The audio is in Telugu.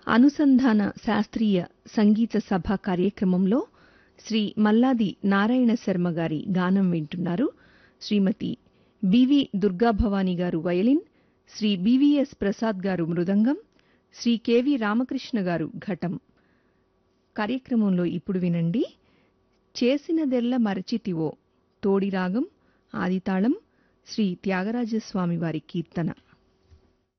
అనుసంధాన శాస్త్రీయ సంగీత సభ కార్యక్రమంలో శ్రీ మల్లాది నారాయణ శర్మ గారి గానం వింటున్నారు. శ్రీమతి బివి దుర్గాభవాని గారు వయలిన్, శ్రీ బివిఎస్ ప్రసాద్ గారు మృదంగం, శ్రీ కెవి రామకృష్ణ గారు ఘటం. కార్యక్రమంలో ఇప్పుడు వినండి చేసినదెల్ల మరచితివో తోడి రాగం ఆదితాళం శ్రీ త్యాగరాజస్వామి వారి కీర్తన.